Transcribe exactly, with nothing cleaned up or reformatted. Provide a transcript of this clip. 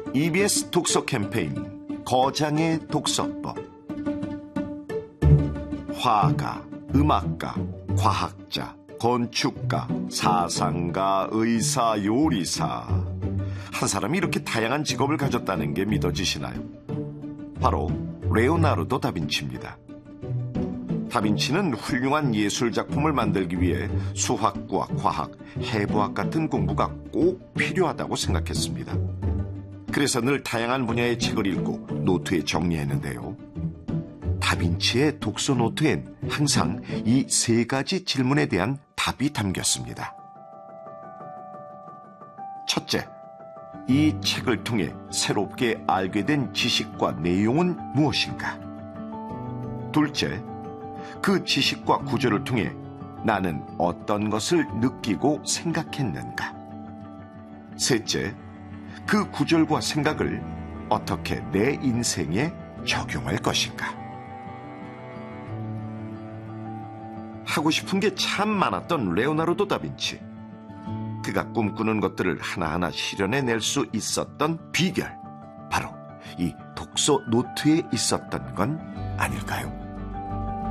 이비에스 독서 캠페인 거장의 독서법. 화가, 음악가, 과학자, 건축가, 사상가, 의사, 요리사. 한 사람이 이렇게 다양한 직업을 가졌다는 게 믿어지시나요? 바로 레오나르도 다빈치입니다. 다빈치는 훌륭한 예술작품을 만들기 위해 수학과 과학, 해부학 같은 공부가 꼭 필요하다고 생각했습니다. 그래서 늘 다양한 분야의 책을 읽고 노트에 정리했는데요. 다빈치의 독서 노트엔 항상 이 세 가지 질문에 대한 답이 담겼습니다. 첫째, 이 책을 통해 새롭게 알게 된 지식과 내용은 무엇인가? 둘째, 그 지식과 구조를 통해 나는 어떤 것을 느끼고 생각했는가? 셋째, 그 구절과 생각을 어떻게 내 인생에 적용할 것인가? 하고 싶은 게 참 많았던 레오나르도 다빈치. 그가 꿈꾸는 것들을 하나하나 실현해낼 수 있었던 비결, 바로 이 독서 노트에 있었던 건 아닐까요?